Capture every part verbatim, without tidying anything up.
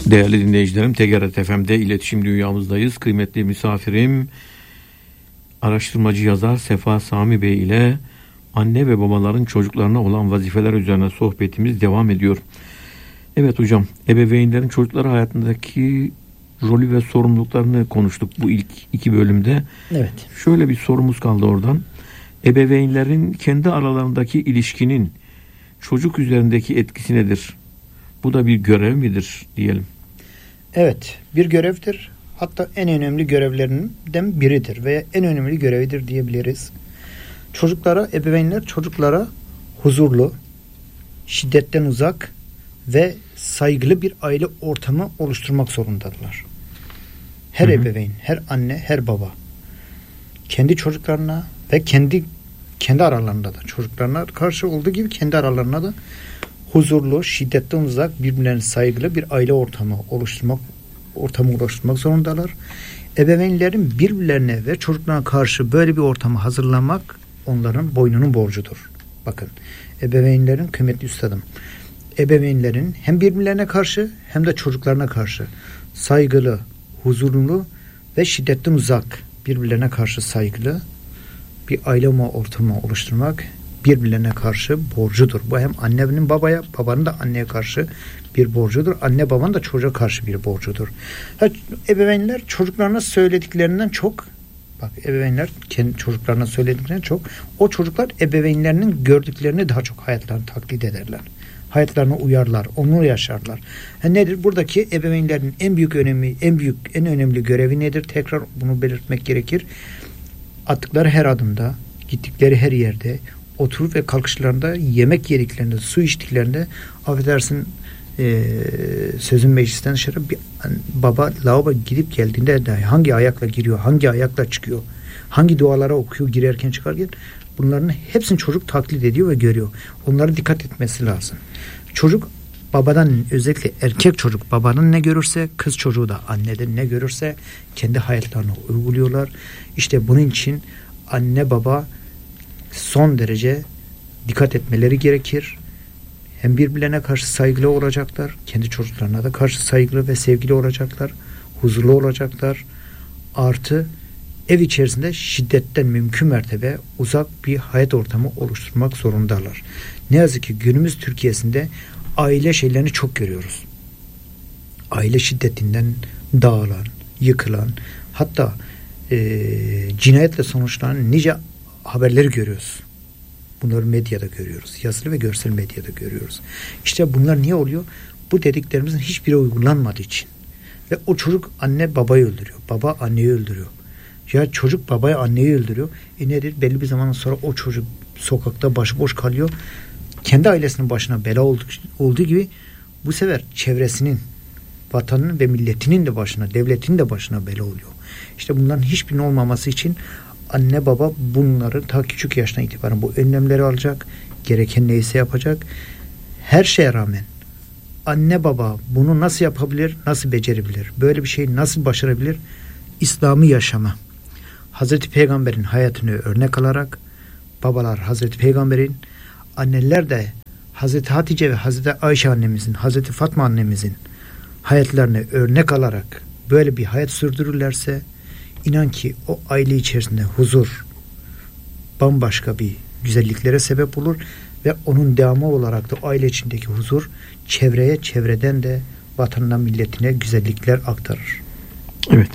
Değerli dinleyicilerim, T G R T F M'de iletişim dünyamızdayız. Kıymetli misafirim, araştırmacı yazar Sefa Sami Bey ile anne ve babaların çocuklarına olan vazifeler üzerine sohbetimiz devam ediyor. Evet hocam, ebeveynlerin çocukları hayatındaki rolü ve sorumluluklarını konuştuk bu ilk iki bölümde. Evet. Şöyle bir sorumuz kaldı oradan. Ebeveynlerin kendi aralarındaki ilişkinin çocuk üzerindeki etkisi nedir? Bu da bir görev midir diyelim? Evet, bir görevdir. Hatta en önemli görevlerinden biridir veya en önemli görevidir diyebiliriz. Çocuklara, ebeveynler çocuklara huzurlu, şiddetten uzak ve saygılı bir aile ortamı oluşturmak zorundadırlar. Her hı hı. ebeveyn, her anne, her baba kendi çocuklarına ve kendi kendi aralarında da çocuklarına karşı olduğu gibi kendi aralarına da huzurlu, şiddetten uzak, birbirlerine saygılı bir aile ortamı oluşturmak ortamı oluşturmak zorundalar. Ebeveynlerin birbirlerine ve çocuklarına karşı böyle bir ortamı hazırlamak onların boynunun borcudur. Bakın, ebeveynlerin kıymetli üstadım, ebeveynlerin hem birbirlerine karşı hem de çocuklarına karşı saygılı, huzurlu ve şiddetten uzak, birbirlerine karşı saygılı bir aile ortamı oluşturmak birbirlerine karşı borcudur. Bu hem annenin babaya, babanın da anneye karşı bir borcudur. Anne babanın da çocuğa karşı bir borcudur. Ha, ebeveynler çocuklarına söylediklerinden çok, bak ebeveynler kendi çocuklarına söylediklerinden çok, o çocuklar ebeveynlerinin gördüklerini daha çok hayatlarını taklit ederler. Hayatlarına uyarlar, onu yaşarlar. Ha, nedir? Buradaki ebeveynlerin en büyük önemi, en büyük, en önemli görevi nedir? Tekrar bunu belirtmek gerekir. Attıkları her adımda, gittikleri her yerde, oturup ve kalkışlarında, yemek yediklerinde, su içtiklerinde, affedersin e, sözün meclisten dışarı bir baba lavabo gidip geldiğinde de hangi ayakla giriyor, hangi ayakla çıkıyor, hangi dualara okuyor girerken çıkarken, bunların hepsini çocuk taklit ediyor ve görüyor. Onlara dikkat etmesi lazım. Çocuk babadan, özellikle erkek çocuk babanın ne görürse, kız çocuğu da anneden ne görürse kendi hayatlarını uyguluyorlar. İşte bunun için anne baba son derece dikkat etmeleri gerekir. Hem birbirlerine karşı saygılı olacaklar, kendi çocuklarına da karşı saygılı ve sevgili olacaklar, huzurlu olacaklar. Artı ev içerisinde şiddetten mümkün mertebe uzak bir hayat ortamı oluşturmak zorundalar. Ne yazık ki günümüz Türkiye'sinde aile şeylerini çok görüyoruz. Aile şiddetinden dağılan, yıkılan, hatta e, cinayetle sonuçlanan nice haberleri görüyoruz. Bunları medyada görüyoruz. Yazılı ve görsel medyada görüyoruz. İşte bunlar niye oluyor? Bu dediklerimizin hiçbiri uygulanmadığı için. Ve o çocuk anne babayı öldürüyor. Baba anneyi öldürüyor. Ya çocuk babayı anneyi öldürüyor. E nedir? Belli bir zaman sonra o çocuk sokakta başıboş kalıyor. Kendi ailesinin başına bela olduğu, olduğu gibi bu sefer çevresinin, vatanının ve milletinin de başına, devletinin de başına bela oluyor. İşte bunların hiçbirinin olmaması için anne baba bunları ta küçük yaştan itibaren bu önlemleri alacak, gereken neyse yapacak. Her şeye rağmen anne baba bunu nasıl yapabilir, nasıl becerebilir? Böyle bir şeyi nasıl başarabilir? İslam'ı yaşama. Hazreti Peygamber'in hayatını örnek alarak, babalar Hazreti Peygamber'in, anneler de Hazreti Hatice ve Hazreti Ayşe annemizin, Hazreti Fatma annemizin hayatlarını örnek alarak böyle bir hayat sürdürürlerse, İnan ki o aile içerisinde huzur bambaşka bir güzelliklere sebep olur ve onun devamı olarak da aile içindeki huzur çevreye, çevreden de vatanına, milletine güzellikler aktarır. Evet.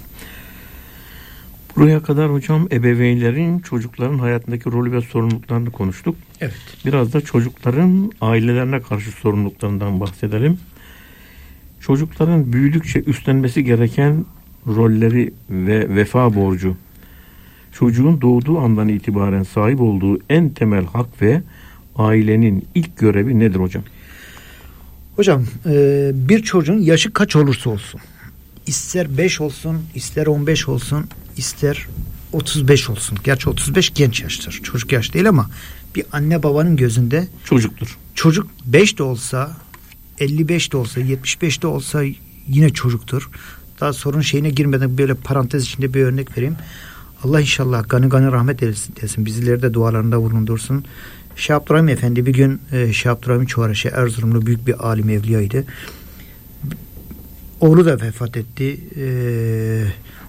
Buraya kadar hocam ebeveynlerin çocukların hayatındaki rolü ve sorumluluklarını konuştuk. Evet. Biraz da çocukların ailelerine karşı sorumluluklarından bahsedelim. Çocukların büyüdükçe üstlenmesi gereken rolleri ve vefa borcu, çocuğun doğduğu andan itibaren sahip olduğu en temel hak ve ailenin ilk görevi nedir hocam? Hocam e, bir çocuğun yaşı kaç olursa olsun, ister beş olsun, ister on beş olsun, ister otuz beş olsun. Gerçi otuz beş genç yaştır, çocuk yaş değil ama bir anne babanın gözünde çocuktur. Çocuk beş de olsa, elli beş de olsa, yetmiş beş de olsa yine çocuktur. Daha sorun şeyine girmeden böyle parantez içinde bir örnek vereyim. Allah inşallah gani gani rahmet eylesin desin. Bizleri de dualarında bulundursun. Şeyh Abdurrahim Efendi bir gün e, Şeyh Abdurrahim Çuharaşi Erzurumlu büyük bir alim evliyaydı. Oğlu da vefat etti. Ee,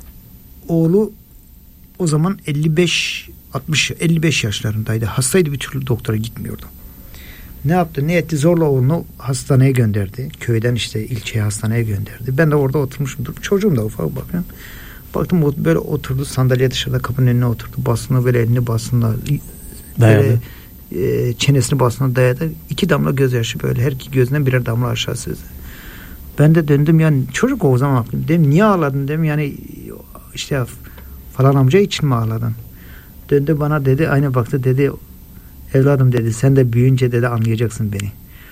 oğlu o zaman elli beş altmış elli beş yaşlarındaydı. Hastaydı, bir türlü doktora gitmiyordu. Ne yaptı? Ne etti? Zorla oğlunu hastaneye gönderdi. Köyden işte ilçeye hastaneye gönderdi. Ben de orada oturmuşumdur. Çocuğum da ufak bakıyorum. Baktım böyle oturdu, sandalye dışarıda kapının önüne oturdu. Basına böyle elini basına dayadı. E, çenesini basına dayadı. İki damla gözyaşı böyle. Her iki gözünden birer damla aşağı süzdü. Ben de döndüm, yani çocuk o zaman baktım. Dedim niye ağladın dedim, yani işte falan amca için mi ağladın? Döndü bana dedi, aynı baktı dedi, evladım dedi, sen de büyüyünce dedi anlayacaksın beni.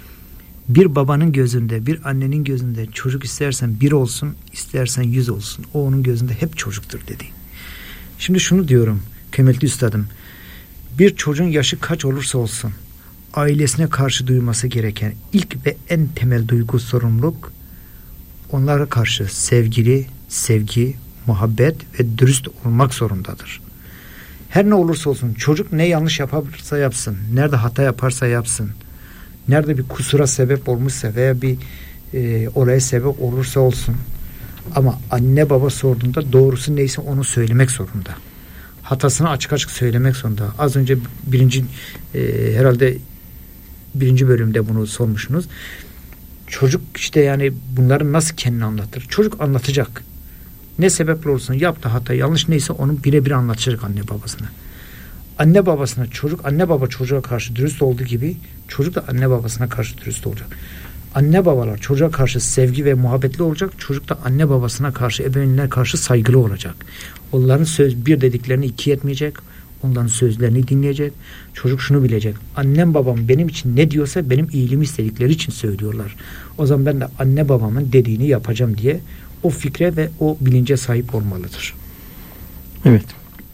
Bir babanın gözünde, bir annenin gözünde çocuk istersen bir olsun, istersen yüz olsun. O onun gözünde hep çocuktur dedi. Şimdi şunu diyorum kıymetli üstadım. Bir çocuğun yaşı kaç olursa olsun ailesine karşı duyması gereken ilk ve en temel duygu, sorumluluk onlara karşı sevgili, sevgi, muhabbet ve dürüst olmak zorundadır. Her ne olursa olsun çocuk ne yanlış yaparsa yapsın, nerede hata yaparsa yapsın, nerede bir kusura sebep olmuşsa veya bir e, olaya sebep olursa olsun, ama anne baba sorduğunda doğrusu neyse onu söylemek zorunda. Hatasını açık açık söylemek zorunda. Az önce birinci e, herhalde birinci bölümde bunu sormuşsunuz. Çocuk işte yani bunları nasıl kendini anlatır? Çocuk anlatacak. Ne sebeple olsun yaptı hata, yanlış neyse onu birebir anlatacak anne babasına. Anne babasına çocuk, anne baba çocuğa karşı dürüst olduğu gibi çocuk da anne babasına karşı dürüst olacak. Anne babalar çocuğa karşı sevgi ve muhabbetli olacak. Çocuk da anne babasına karşı, ebeveynlerine karşı saygılı olacak. Onların söz bir dediklerini iki etmeyecek. Onların sözlerini dinleyecek. Çocuk şunu bilecek. Annem babam benim için ne diyorsa benim iyiliğimi istedikleri için söylüyorlar. O zaman ben de anne babamın dediğini yapacağım diye o fikre ve o bilince sahip olmalıdır. Evet.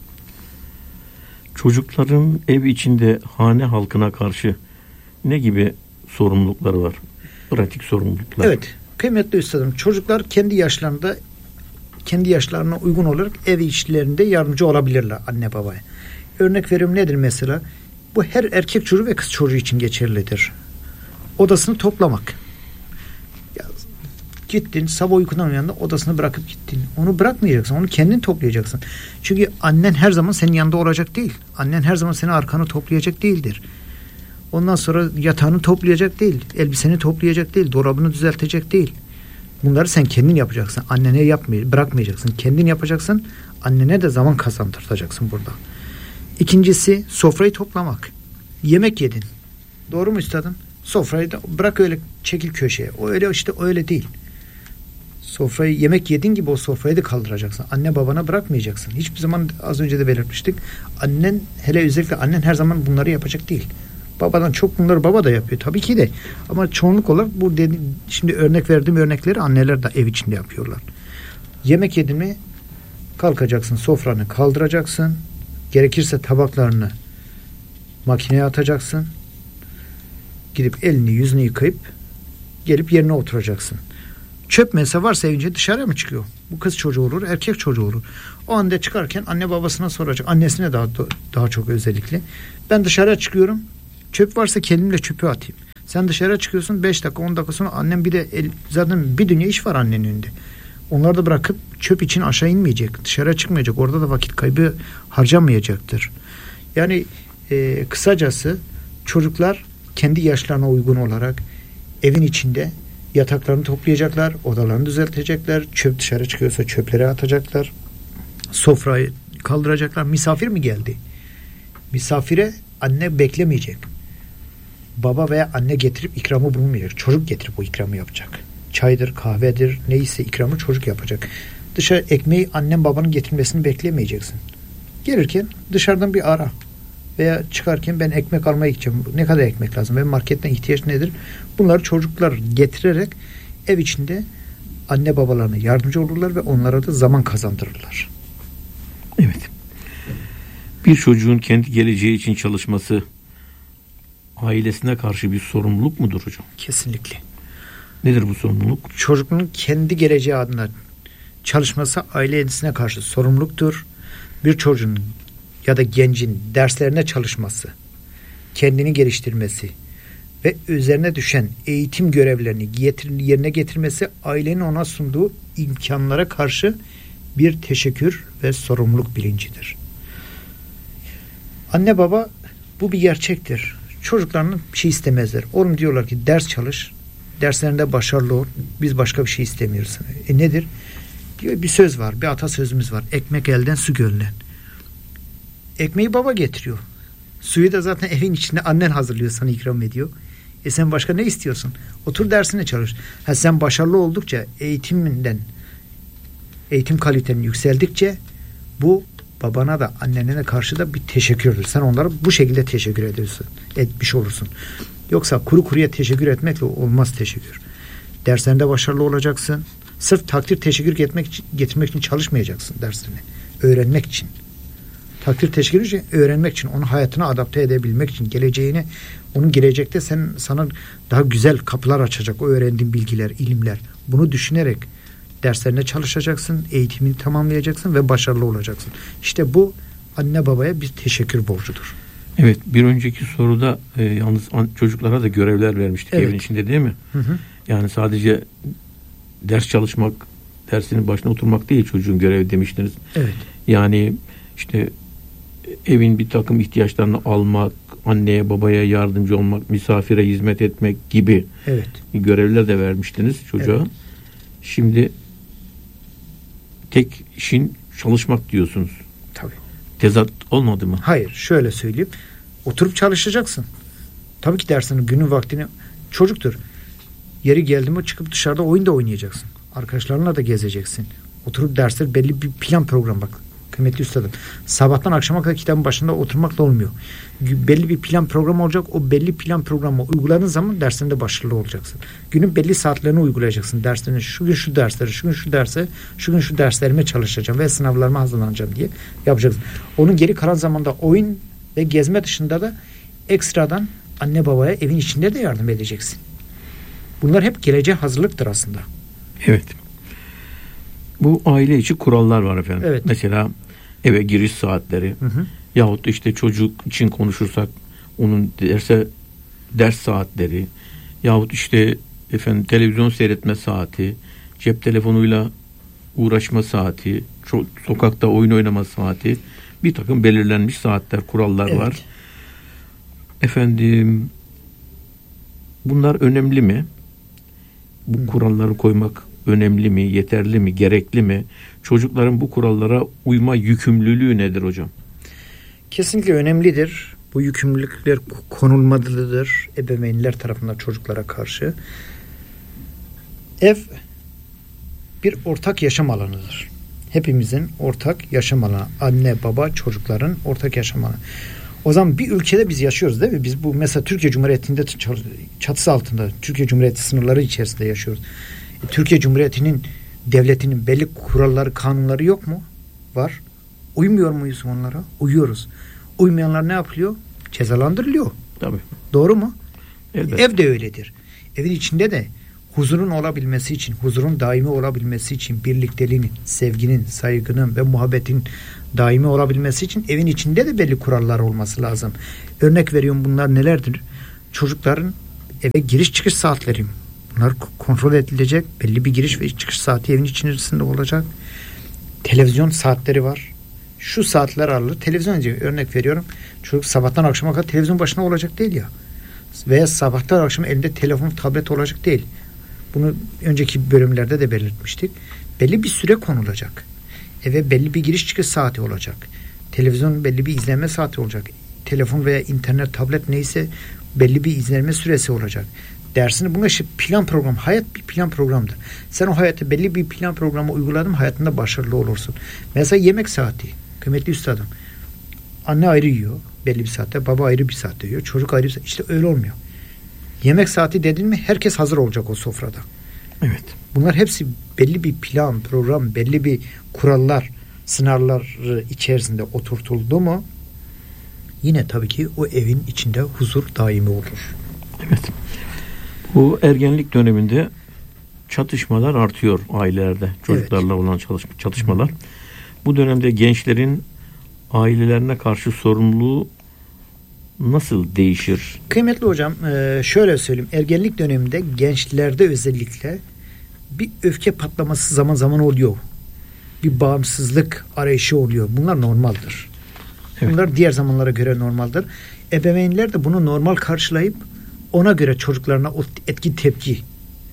Çocukların ev içinde hane halkına karşı ne gibi sorumlulukları var? Pratik sorumluluklar. Evet. Kıymetli üstadım, çocuklar kendi yaşlarında kendi yaşlarına uygun olarak ev işlerinde yardımcı olabilirler anne babaya. Örnek veriyorum, nedir mesela? Bu her erkek çocuğu ve kız çocuğu için geçerlidir. Odasını toplamak. Ya, gittin sabah uykudan uyandın, odasını bırakıp gittin. Onu bırakmayacaksın. Onu kendin toplayacaksın. Çünkü annen her zaman senin yanında olacak değil. Annen her zaman senin arkanı toplayacak değildir. Ondan sonra yatağını toplayacak değil. Elbiseni toplayacak değil. Dolabını düzeltecek değil. Bunları sen kendin yapacaksın. Annene yapmay- bırakmayacaksın. Kendin yapacaksın. Annene de zaman kazandıracaksın burada. İkincisi sofrayı toplamak. Yemek yedin. Doğru mu üstadım? Sofrayı da bırak öyle, çekil köşeye. O öyle işte öyle değil. Sofrayı yemek yedin gibi o sofrayı da kaldıracaksın. Anne babana bırakmayacaksın. Hiçbir zaman, az önce de belirtmiştik. Annen, hele özellikle annen her zaman bunları yapacak değil. Babadan çok bunları baba da yapıyor tabii ki de. Ama çoğunluk olarak bu dedi, şimdi örnek verdiğim örnekleri anneler de ev içinde yapıyorlar. Yemek yedin mi kalkacaksın, sofranı kaldıracaksın. Gerekirse tabaklarını makineye atacaksın. Gidip elini yüzünü yıkayıp gelip yerine oturacaksın. Çöp mesela varsa evince dışarıya mı çıkıyor? Bu kız çocuğu olur, erkek çocuğu olur. O anda çıkarken anne babasına soracak. Annesine daha daha çok özellikle. Ben dışarıya çıkıyorum. Çöp varsa kendimle çöpü atayım. Sen dışarıya çıkıyorsun, beş dakika on dakika sonra annem bir de el, zaten bir dünya iş var annenin önünde. Onları da bırakıp çöp için aşağı inmeyecek. Dışarıya çıkmayacak. Orada da vakit kaybı harcamayacaktır. Yani e, kısacası çocuklar kendi yaşlarına uygun olarak evin içinde yataklarını toplayacaklar, odalarını düzeltecekler, çöp dışarı çıkıyorsa çöpleri atacaklar, sofrayı kaldıracaklar. Misafir mi geldi? Misafire anne beklemeyecek. Baba veya anne getirip ikramı bulunmayacak. Çocuk getirip o ikramı yapacak. Çaydır, kahvedir, neyse ikramı çocuk yapacak. Dışarı ekmeği annen babanın getirmesini beklemeyeceksin. Gelirken dışarıdan bir ara. Veya çıkarken ben ekmek almaya gideceğim. Ne kadar ekmek lazım? Benim marketten ihtiyaç nedir? Bunları çocuklar getirerek ev içinde anne babalarına yardımcı olurlar ve onlara da zaman kazandırırlar. Evet. Bir çocuğun kendi geleceği için çalışması ailesine karşı bir sorumluluk mudur hocam? Kesinlikle. Nedir bu sorumluluk? Çocuğun kendi geleceği adına çalışması ailesine karşı sorumluluktur. Bir çocuğun ya da gencin derslerine çalışması, kendini geliştirmesi ve üzerine düşen eğitim görevlerini yerine getirmesi ailenin ona sunduğu imkanlara karşı bir teşekkür ve sorumluluk bilincidir. Anne baba bu bir gerçektir. Çocuklarının bir şey istemezler. Oğlum diyorlar ki ders çalış, derslerinde başarılı ol. Biz başka bir şey istemiyoruz. E nedir? Bir söz var, bir atasözümüz var. Ekmek elden, su gölden. Ekmeği baba getiriyor. Suyu da zaten evin içinde annen hazırlıyor, sana ikram ediyor. E sen başka ne istiyorsun? Otur dersine çalış. Ha sen başarılı oldukça, eğitiminden, eğitim kalitenin yükseldikçe bu babana da annene de karşı da bir teşekkürdür. Sen onlara bu şekilde teşekkür ediyorsun, etmiş olursun. Yoksa kuru kuruya teşekkür etmekle olmaz teşekkür. Derslerinde başarılı olacaksın. Sırf takdir teşekkür getirmek için, getirmek için çalışmayacaksın derslerini. Öğrenmek için. Takdir teşekkür için, öğrenmek için, onu hayatına adapte edebilmek için, geleceğini, onun gelecekte sen sana daha güzel kapılar açacak o öğrendiğin bilgiler, ilimler. Bunu düşünerek derslerine çalışacaksın, eğitimini tamamlayacaksın ve başarılı olacaksın. İşte bu anne babaya bir teşekkür borcudur. Evet, bir önceki soruda e, yalnız an, çocuklara da görevler vermiştik, evet, evin içinde değil mi? Hı hı. Yani sadece ders çalışmak, dersinin başına oturmak değil çocuğun görevi demiştiniz. Evet. Yani işte evin bir takım ihtiyaçlarını almak, anneye babaya yardımcı olmak, misafire hizmet etmek gibi, evet, görevler de vermiştiniz çocuğa. Evet. Şimdi tek işin çalışmak diyorsunuz. Tabii. Tezat olmadı mı? Hayır, şöyle söyleyeyim. Oturup çalışacaksın. Tabii ki dersinin günün vaktini, çocuktur. Yeri geldi mi çıkıp dışarıda oyun da oynayacaksın. Arkadaşlarınla da gezeceksin. Oturup dersler belli bir plan program bak. Kıymetli üstadım. Sabahtan akşama kadar kitabın başında oturmakla olmuyor. Belli bir plan program olacak. O belli plan programı uyguladığın zaman dersinde başarılı olacaksın. Günün belli saatlerini uygulayacaksın. Derslerini şu gün şu dersleri, şu gün şu derse, şu gün şu derslerime çalışacağım ve sınavlarıma hazırlanacağım diye yapacaksın. Onun geri kalan zamanda oyun ve gezme dışında da ekstradan anne babaya evin içinde de yardım edeceksin. Bunlar hep geleceğe hazırlıktır aslında. Evet. Bu aile içi kurallar var efendim. Evet. Mesela eve giriş saatleri, hı hı, yahut da işte çocuk için konuşursak onun derse ders saatleri, yahut işte efendim televizyon seyretme saati, cep telefonuyla uğraşma saati, ço- sokakta oyun oynama saati, bir takım belirlenmiş saatler, kurallar, evet, var. Efendim bunlar önemli mi? Bu hı. kuralları koymak önemli mi, yeterli mi, gerekli mi? Çocukların bu kurallara uyma yükümlülüğü nedir hocam? Kesinlikle önemlidir. Bu yükümlülükler konulmalıdır ebeveynler tarafından çocuklara karşı. Ev bir ortak yaşam alanıdır. Hepimizin ortak yaşam alanı. Anne, baba, çocukların ortak yaşam alanı. O zaman bir ülkede biz yaşıyoruz değil mi? Biz bu mesela Türkiye Cumhuriyeti'nde çatısı altında, Türkiye Cumhuriyeti sınırları içerisinde yaşıyoruz. Türkiye Cumhuriyeti'nin, devletinin belli kuralları, kanunları yok mu? Var. Uymuyor muyuz onlara? Uyuyoruz. Uymayanlar ne yapılıyor? Cezalandırılıyor. Tabii. Doğru mu? Elbette. Ev de öyledir. Evin içinde de huzurun olabilmesi için, huzurun daimi olabilmesi için, birlikteliğin, sevginin, saygının ve muhabbetin daimi olabilmesi için evin içinde de belli kurallar olması lazım. Örnek veriyorum, bunlar nelerdir? Çocukların eve giriş çıkış saatleri. Bunlar kontrol edilecek. Belli bir giriş ve çıkış saati evin içerisinde olacak. Televizyon saatleri var. Şu saatler aralığı televizyon izliyor. Örnek veriyorum. Çocuk sabahtan akşama kadar televizyon başına olacak değil ya. Veya sabahtan akşama elinde telefon, tablet olacak değil. Bunu önceki bölümlerde de belirtmiştik. Belli bir süre konulacak. Eve belli bir giriş çıkış saati olacak. Televizyon belli bir izlenme saati olacak. Telefon veya internet, tablet neyse belli bir izlenme süresi olacak. Dersini buna işte plan program, hayat bir plan programdır. Sen o hayatı belli bir plan programı uyguladın, hayatında başarılı olursun. Mesela yemek saati, kıymetli üstadım. Anne ayrı yiyor belli bir saatte, baba ayrı bir saatte yiyor, çocuk ayrı bir saatte. İşte öyle olmuyor. Yemek saati dedin mi herkes hazır olacak o sofrada. Evet. Bunlar hepsi belli bir plan, program, belli bir kurallar, sınırlar içerisinde oturtuldu mu yine tabii ki o evin içinde huzur daimi olur. Evet. Bu ergenlik döneminde çatışmalar artıyor ailelerde. Çocuklarla evet. olan çalışma, çatışmalar. Hı. Bu dönemde gençlerin ailelerine karşı sorumluluğu nasıl değişir? Kıymetli hocam, şöyle söyleyeyim. Ergenlik döneminde gençlerde özellikle bir öfke patlaması zaman zaman oluyor. Bir bağımsızlık arayışı oluyor. Bunlar normaldir. Evet. Bunlar diğer zamanlara göre normaldir. Ebeveynler de bunu normal karşılayıp ona göre çocuklarına o etkin tepki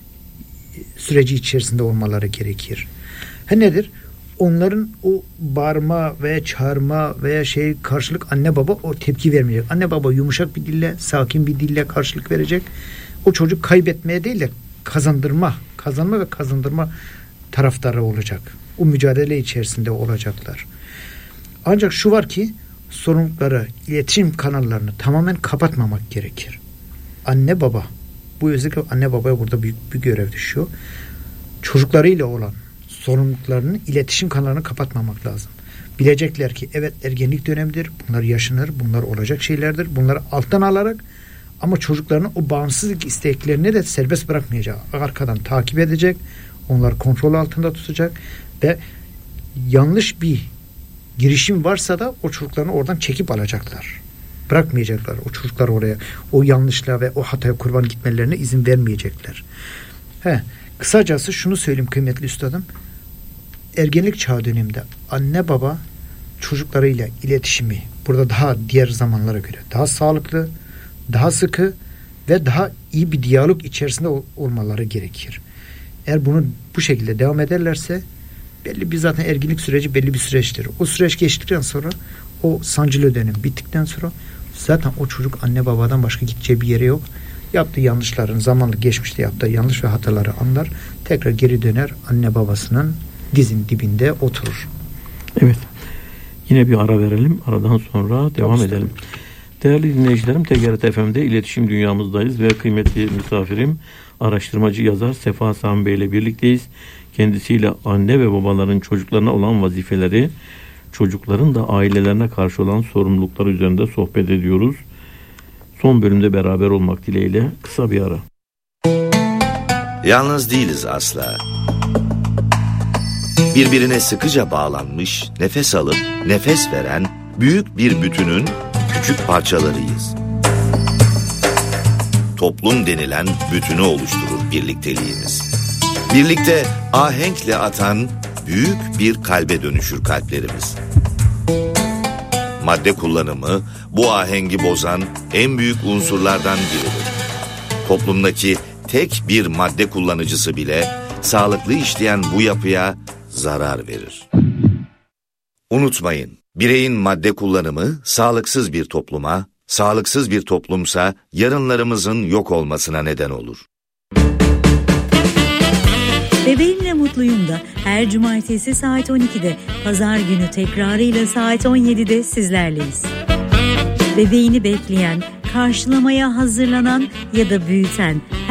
süreci içerisinde olmaları gerekir. Ha nedir? Onların o bağırma veya çağırma veya şey karşılık anne baba o tepki vermeyecek. Anne baba yumuşak bir dille, sakin bir dille karşılık verecek. O çocuk kaybetmeye değil de kazandırma, kazanma ve kazandırma taraftarı olacak. O mücadele içerisinde olacaklar. Ancak şu var ki sorumlulukları, iletişim kanallarını tamamen kapatmamak gerekir. Anne baba, bu özellikle anne babaya burada büyük bir görev düşüyor. Çocuklarıyla olan sorumluluklarının iletişim kanallarını kapatmamak lazım. Bilecekler ki evet ergenlik dönemidir, bunlar yaşanır, bunlar olacak şeylerdir. Bunları alttan alarak ama çocuklarının o bağımsızlık isteklerini de serbest bırakmayacak. Arkadan takip edecek, onları kontrol altında tutacak ve yanlış bir girişim varsa da o çocuklarını oradan çekip alacaklar. Bırakmayacaklar o çocuklar oraya. O yanlışlığa ve o hataya kurban gitmelerine izin vermeyecekler. He, kısacası şunu söyleyeyim kıymetli üstadım. Ergenlik çağı döneminde anne baba çocuklarıyla iletişimi burada daha diğer zamanlara göre daha sağlıklı, daha sıkı ve daha iyi bir diyalog içerisinde olmaları gerekir. Eğer bunu bu şekilde devam ederlerse belli bir zaten ergenlik süreci belli bir süreçtir. O süreç geçtikten sonra o sancılı dönem bittikten sonra zaten o çocuk anne babadan başka gideceği bir yere yok. Yaptığı yanlışların zamanlı geçmişte yaptığı yanlış ve hataları anlar. Tekrar geri döner anne babasının dizin dibinde oturur. Evet. Yine bir ara verelim. Aradan sonra devam Olsun. edelim. Değerli dinleyicilerim, T G R T F M'de iletişim dünyamızdayız ve kıymetli misafirim araştırmacı yazar Sefa Sami Bey ile birlikteyiz. Kendisiyle anne ve babaların çocuklarına olan vazifeleri, çocukların da ailelerine karşı olan sorumluluklar üzerinde sohbet ediyoruz. Son bölümde beraber olmak dileğiyle kısa bir ara. Yalnız değiliz asla. Birbirine sıkıca bağlanmış, nefes alıp nefes veren büyük bir bütünün küçük parçalarıyız. Toplum denilen bütünü oluşturur birlikteliğimiz. Birlikte ahenkle atan büyük bir kalbe dönüşür kalplerimiz. Madde kullanımı bu ahengi bozan en büyük unsurlardan biridir. Toplumdaki tek bir madde kullanıcısı bile sağlıklı işleyen bu yapıya zarar verir. Unutmayın, bireyin madde kullanımı sağlıksız bir topluma, sağlıksız bir toplumsa yarınlarımızın yok olmasına neden olur. Bebeğimle Mutluyum da her cumartesi saat on ikide, pazar günü tekrarıyla saat on yedide sizlerleyiz. Bebeğini bekleyen, karşılamaya hazırlanan ya da büyüten